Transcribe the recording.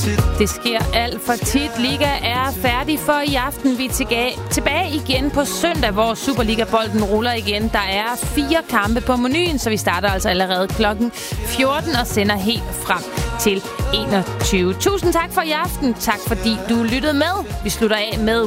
Det sker alt for tit. Liga er færdig for i aften. Vi er tilbage igen på søndag, hvor Superliga-bolden ruller igen. Der er 4 kampe på menuen, så vi starter altså allerede klokken 14 og sender helt frem til 21. Tusind tak for i aften. Tak fordi du lyttede med. Vi slutter af med